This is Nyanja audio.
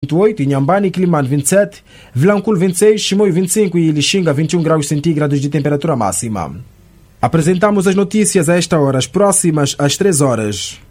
28, Inhambane e Climane 27, Vilanculo 26, Chimoio 25 e Lixinga 21 graus centígrados de temperatura máxima. Apresentamos as notícias a esta hora, as próximas às 3 horas.